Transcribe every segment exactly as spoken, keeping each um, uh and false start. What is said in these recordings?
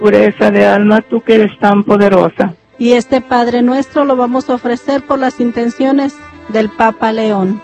pureza de alma, tú que eres tan poderosa. Y este Padre Nuestro lo vamos a ofrecer por las intenciones del Papa León.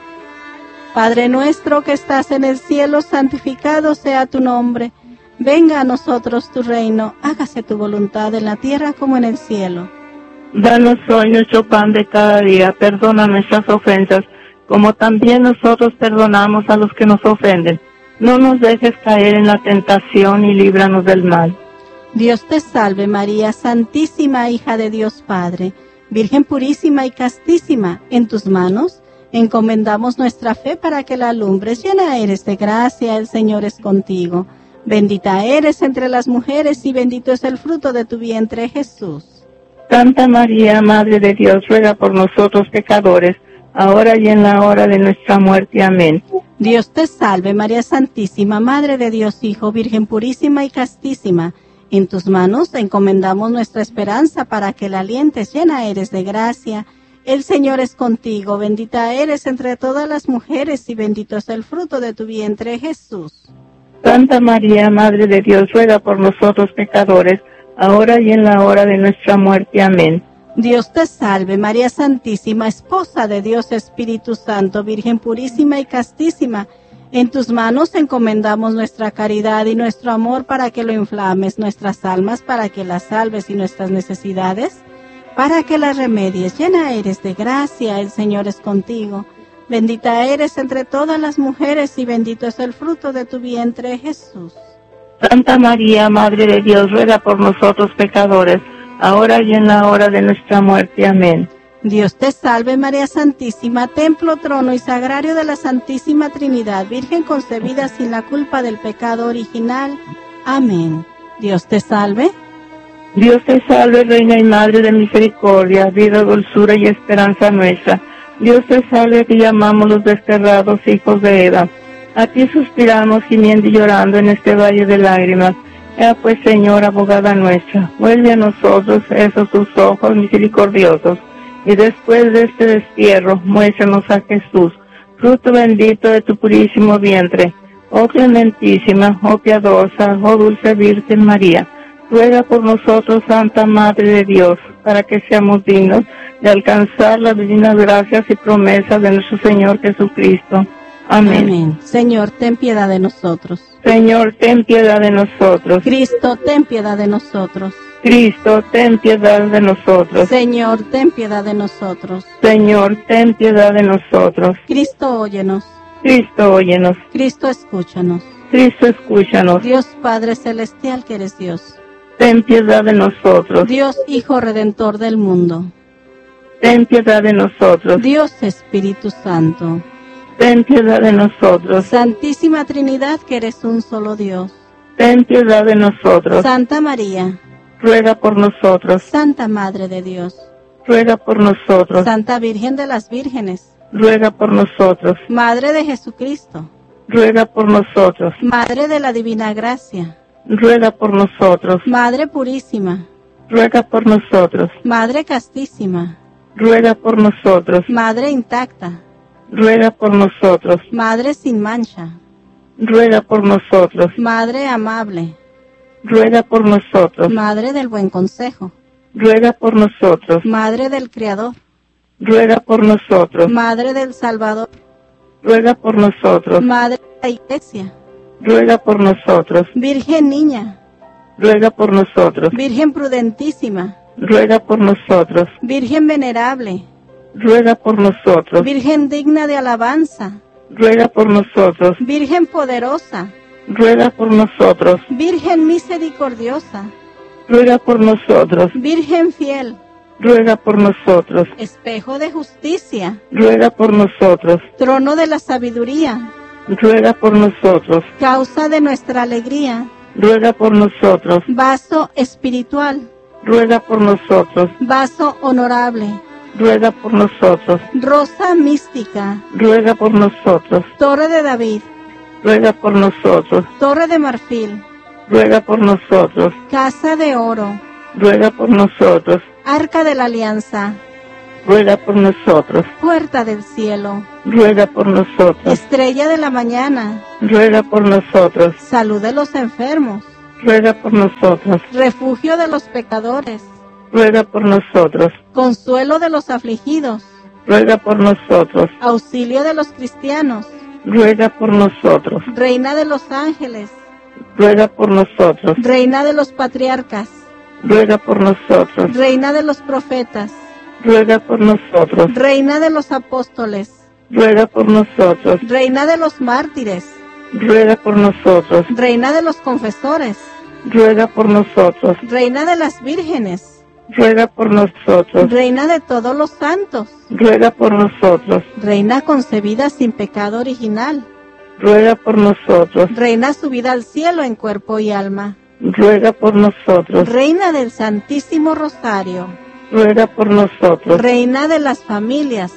Padre nuestro que estás en el cielo, santificado sea tu nombre. Venga a nosotros tu reino, hágase tu voluntad en la tierra como en el cielo. Danos hoy nuestro pan de cada día, perdona nuestras ofensas, como también nosotros perdonamos a los que nos ofenden. No nos dejes caer en la tentación y líbranos del mal. Dios te salve María, santísima hija de Dios Padre, Virgen purísima y castísima, en tus manos encomendamos nuestra fe para que la alumbres. Llena eres de gracia, el Señor es contigo. Bendita eres entre las mujeres y bendito es el fruto de tu vientre, Jesús. Santa María, Madre de Dios, ruega por nosotros pecadores, ahora y en la hora de nuestra muerte. Amén. Dios te salve María Santísima, Madre de Dios Hijo, Virgen purísima y castísima. En tus manos encomendamos nuestra esperanza para que la alientes. Llena eres de gracia, el Señor es contigo. Bendita eres entre todas las mujeres y bendito es el fruto de tu vientre, Jesús. Santa María, Madre de Dios, ruega por nosotros pecadores, ahora y en la hora de nuestra muerte. Amén. Dios te salve, María Santísima, Esposa de Dios Espíritu Santo, Virgen purísima y castísima. En tus manos encomendamos nuestra caridad y nuestro amor para que lo inflames, nuestras almas para que las salves y nuestras necesidades para que las remedies. Llena eres de gracia, el Señor es contigo. Bendita eres entre todas las mujeres y bendito es el fruto de tu vientre, Jesús. Santa María, Madre de Dios, ruega por nosotros pecadores, ahora y en la hora de nuestra muerte. Amén. Dios te salve María Santísima, templo, trono y sagrario de la Santísima Trinidad, Virgen concebida sin la culpa del pecado original. Amén. Dios te salve. Dios te salve, Reina y Madre de misericordia, vida, dulzura y esperanza nuestra. Dios te salve, que llamamos los desterrados hijos de Eva. A ti suspiramos, gimiendo y llorando en este valle de lágrimas. Ea pues, Señor, abogada nuestra, vuelve a nosotros esos tus ojos misericordiosos, y después de este destierro, muéstranos a Jesús, fruto bendito de tu purísimo vientre. Oh clementísima, oh piadosa, oh dulce Virgen María, ruega por nosotros, Santa Madre de Dios, para que seamos dignos de alcanzar las divinas gracias y promesas de nuestro Señor Jesucristo. Amén. Amén. Señor, ten piedad de nosotros. Señor, ten piedad de nosotros. Cristo, ten piedad de nosotros. Cristo, ten piedad de nosotros. Señor, ten piedad de nosotros. Señor, ten piedad de nosotros. Cristo, óyenos. Cristo, óyenos. Cristo, escúchanos. Cristo, escúchanos. Dios Padre Celestial, que eres Dios. Ten piedad de nosotros. Dios Hijo Redentor del mundo. Ten piedad de nosotros. Dios Espíritu Santo. Ten piedad de nosotros. Santísima Trinidad, que eres un solo Dios. Ten piedad de nosotros. Santa María, ruega por nosotros. Santa Madre de Dios, ruega por nosotros. Santa Virgen de las Vírgenes, ruega por nosotros. Madre de Jesucristo, ruega por nosotros. Madre de la Divina Gracia, ruega por nosotros. Madre Purísima, ruega por nosotros. Madre Castísima, ruega por nosotros. Madre Intacta, ruega por nosotros. Madre sin mancha, ruega por nosotros. Madre amable, ruega por nosotros. Madre del buen consejo, ruega por nosotros. Madre del Creador, ruega por nosotros. Madre del Salvador, ruega por nosotros. Madre de la Iglesia, ruega por nosotros. Virgen Niña, ruega por nosotros. Virgen Prudentísima, ruega por nosotros. Virgen Venerable, ruega por nosotros. Virgen digna de alabanza, ruega por nosotros. Virgen poderosa, ruega por nosotros. Virgen misericordiosa, ruega por nosotros. Virgen fiel, ruega por nosotros. Espejo de justicia, ruega por nosotros. Trono de la sabiduría, ruega por nosotros. Causa de nuestra alegría, ruega por nosotros. Vaso espiritual, ruega por nosotros. Vaso honorable, ruega por nosotros. Rosa mística, ruega por nosotros. Torre de David, ruega por nosotros. Torre de marfil, ruega por nosotros. Casa de oro, ruega por nosotros. Arca de la Alianza, ruega por nosotros. Puerta del cielo, ruega por nosotros. Estrella de la mañana, ruega por nosotros. Salud de los enfermos, ruega por nosotros. Refugio de los pecadores, Ruega por nosotros. consuelo de los afligidos, Ruega por nosotros. auxilio de los cristianos, Ruega por nosotros. reina de los ángeles, Ruega por nosotros. reina de los patriarcas, Ruega por nosotros. reina de los profetas, Ruega por nosotros. reina de los apóstoles, Ruega por nosotros. reina de los mártires, Ruega por nosotros. reina de los confesores, Ruega por nosotros. reina de las vírgenes, Ruega por nosotros. reina de todos los santos, Ruega por nosotros. reina concebida sin pecado original, Ruega por nosotros. reina subida al cielo en cuerpo y alma, Ruega por nosotros. reina del Santísimo Rosario, Ruega por nosotros. reina de las familias,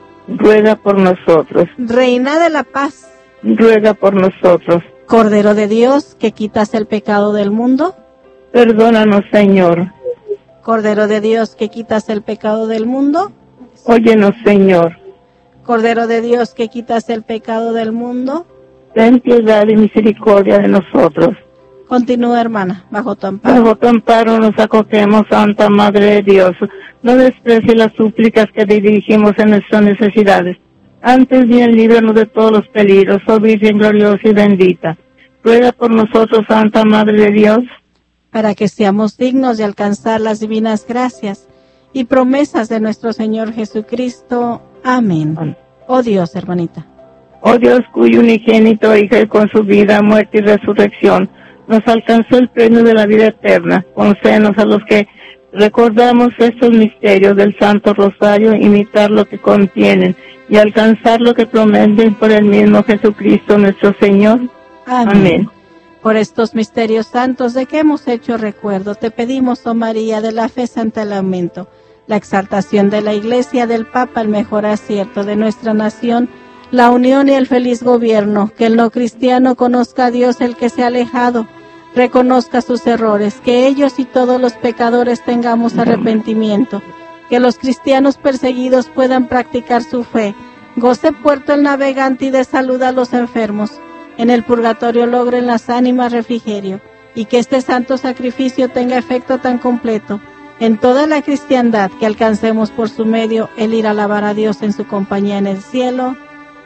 Ruega por nosotros. reina de la paz, Ruega por nosotros. Cordero de Dios, que quitas el pecado del mundo, Perdónanos, Señor. Cordero de Dios, que quitas el pecado del mundo, Óyenos, Señor. Cordero de Dios, que quitas el pecado del mundo. Ten piedad y misericordia de nosotros. Continúa, hermana, bajo tu amparo. Bajo tu amparo nos acogemos, Santa Madre de Dios. No desprecies las súplicas que te dirigimos en nuestras necesidades. Antes bien, líbranos de todos los peligros, oh Virgen gloriosa y bendita. Ruega por nosotros, Santa Madre de Dios, para que seamos dignos de alcanzar las divinas gracias y promesas de nuestro Señor Jesucristo. Amén. Amén. Oh Dios, hermanita. oh Dios, cuyo unigénito Hijo con su vida, muerte y resurrección nos alcanzó el premio de la vida eterna. Concédenos a los que recordamos estos misterios del Santo Rosario, imitar lo que contienen y alcanzar lo que prometen por el mismo Jesucristo nuestro Señor. Amén. Amén. Por estos misterios santos de que hemos hecho recuerdo, te pedimos, oh María, de la fe santa el aumento, la exaltación de la Iglesia, del Papa el mejor acierto de nuestra nación, la unión y el feliz gobierno, que el no cristiano conozca a Dios el que se ha alejado, reconozca sus errores, que ellos y todos los pecadores tengamos arrepentimiento, que los cristianos perseguidos puedan practicar su fe, goce puerto el navegante y dé salud a los enfermos, en el purgatorio logren las ánimas refrigerio, y que este santo sacrificio tenga efecto tan completo en toda la cristiandad que alcancemos por su medio el ir a alabar a Dios en su compañía en el cielo.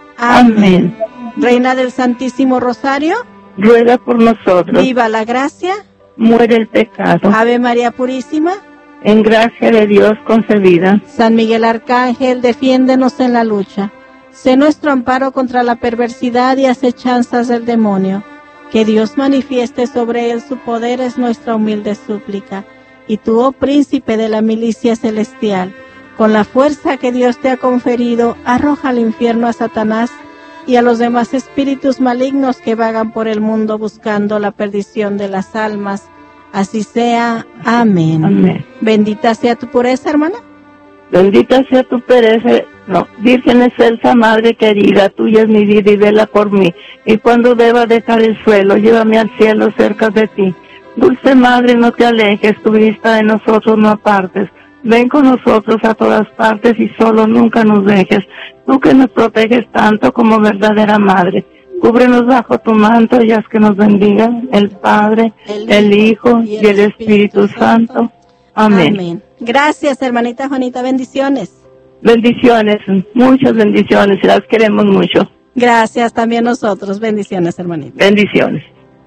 Amén. Amén. Reina del Santísimo Rosario, Ruega por nosotros. viva la gracia. Muere el pecado. Ave María Purísima. En gracia de Dios concebida. San Miguel Arcángel, defiéndenos en la lucha. Sé nuestro amparo contra la perversidad y acechanzas del demonio. Que Dios manifieste sobre él su poder es nuestra humilde súplica. Y tú, oh príncipe de la milicia celestial, con la fuerza que Dios te ha conferido, arroja al infierno a Satanás y a los demás espíritus malignos que vagan por el mundo buscando la perdición de las almas. Así sea. Amén. Amén. Bendita sea tu pureza, hermana. Bendita sea tu pereza, no, Virgen excelsa, Madre querida, tuya es mi vida y vela por mí. Y cuando deba dejar el suelo, llévame al cielo cerca de ti. Dulce Madre, no te alejes, tu vista de nosotros no apartes. Ven con nosotros a todas partes y solo nunca nos dejes. Tú que nos proteges tanto como verdadera Madre. Cúbrenos bajo tu manto y haz que nos bendiga el Padre, el, el Hijo y el Espíritu Santo. Amén. Amén. Gracias, hermanita Juanita. Bendiciones. Bendiciones, muchas bendiciones, las queremos mucho. Gracias también nosotros. Bendiciones, hermanita. Bendiciones.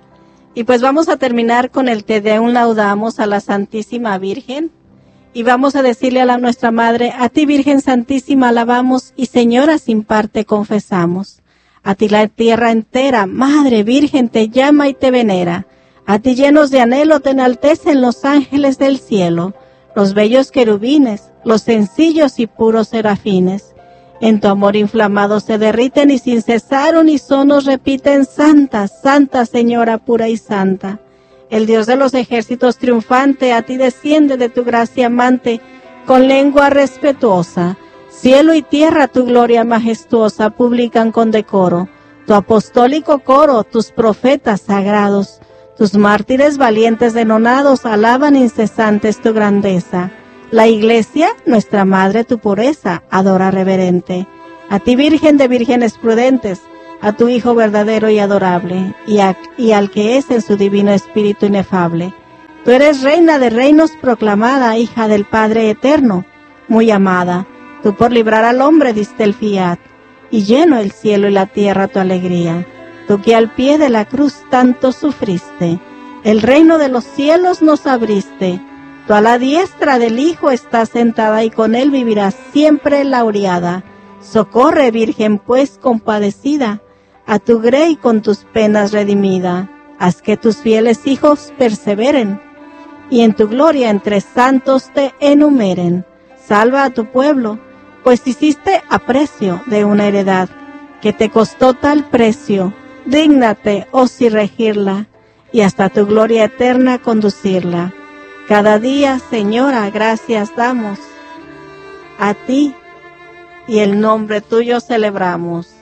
Y pues vamos a terminar con el Te Deum Laudamos a la Santísima Virgen. Y vamos a decirle a la, nuestra Madre, a ti Virgen Santísima alabamos y Señora sin par te confesamos. A ti la tierra entera, Madre Virgen, te llama y te venera. A ti llenos de anhelo te enaltecen los ángeles del cielo, los bellos querubines, los sencillos y puros serafines. En tu amor inflamado se derriten y sin cesar unisonos repiten, Santa, Santa Señora pura y santa. El Dios de los ejércitos triunfante a ti desciende de tu gracia amante, con lengua respetuosa. Cielo y tierra tu gloria majestuosa publican con decoro, tu apostólico coro, tus profetas sagrados, tus mártires valientes denonados alaban incesantes tu grandeza. La Iglesia, nuestra Madre, tu pureza, adora reverente. A ti Virgen de vírgenes prudentes, a tu Hijo verdadero y adorable, y, a, y al que es en su divino espíritu inefable. Tú eres reina de reinos proclamada, hija del Padre eterno, muy amada. Tú por librar al hombre diste el fiat, y lleno el cielo y la tierra tu alegría. Tú que al pie de la cruz tanto sufriste, el reino de los cielos nos abriste. Tú a la diestra del Hijo estás sentada, y con él vivirás siempre laureada. Socorre, Virgen, pues compadecida, a tu grey con tus penas redimida. Haz que tus fieles hijos perseveren, y en tu gloria entre santos te enumeren. Salva a tu pueblo, pues hiciste aprecio de una heredad que te costó tal precio. Dígnate, oh sí, regirla, y hasta tu gloria eterna conducirla. Cada día, Señora, gracias damos a ti, y el nombre tuyo celebramos.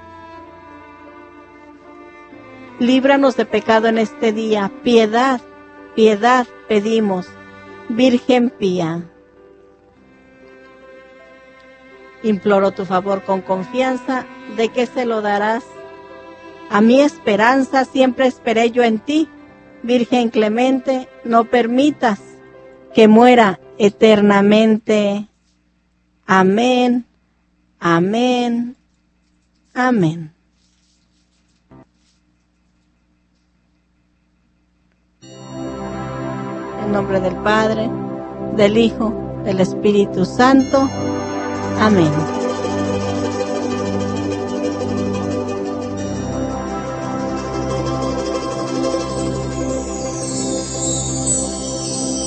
Líbranos de pecado en este día, piedad, piedad pedimos, Virgen pía. Imploro tu favor con confianza, de que se lo darás. A mi esperanza siempre esperé yo en ti, Virgen clemente, no permitas que muera eternamente. Amén, amén, amén. En nombre del Padre, del Hijo, del Espíritu Santo. Amén.